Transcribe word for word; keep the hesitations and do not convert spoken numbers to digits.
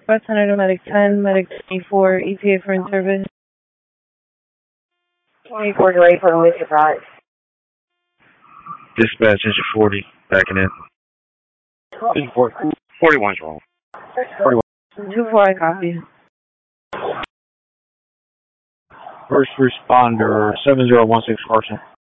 West Center to Medic ten, Medic twenty-four, E T A for in-service. twenty-four to eight for with your price. Dispatch engine forty, backing in. forty-one's wrong. two four, I copy. First responder, seven zero one six Carson.